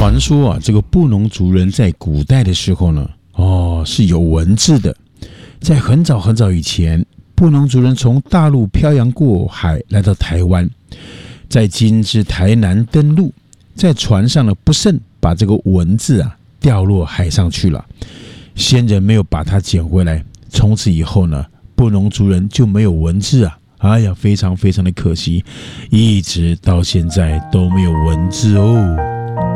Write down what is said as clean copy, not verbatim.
传说啊，这个布农族人在古代的时候呢，是有文字的。在很早很早以前，布农族人从大陆漂洋过海来到台湾，在今之台南登陆，在船上呢不慎把这个文字啊掉落海上去了，先人没有把它捡回来，从此以后呢，布农族人就没有文字啊。哎呀，非常非常的可惜，一直到现在都没有文字哦。